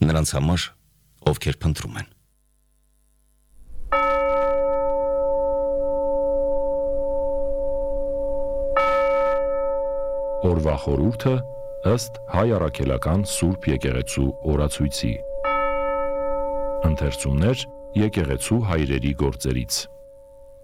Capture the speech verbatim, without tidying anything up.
նրանց համար, ովքեր փնտրում են։ Օրվա խորհուրդը ըստ Հայ առաքելական Սուրբ եկեղեցու օրացույցի։ Ընթերցումներ եկեղեցու հայրերի գործերից։